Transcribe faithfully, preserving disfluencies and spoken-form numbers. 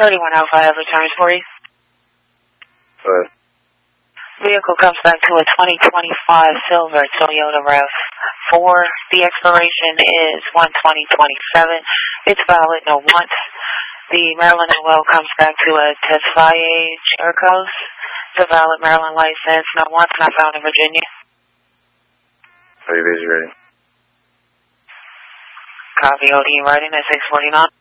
thirty-one Alpha, I have returns for you. Good. Vehicle comes back to a twenty twenty-five silver Toyota RAV four. The expiration is one twenty twenty-seven. It's valid no once. The Maryland Noel comes back to a Tesfaye Cherkos. It's a valid Maryland license, no once, not found in Virginia. Are you busy ready? Copy, O D writing at six forty-nine.